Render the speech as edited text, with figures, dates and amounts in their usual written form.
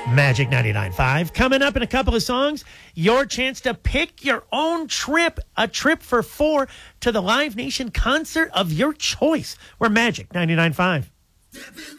Magic 99.5. Coming up in a couple of songs, your chance to pick your own trip, a trip for four to the Live Nation concert of your choice. We're Magic 99.5.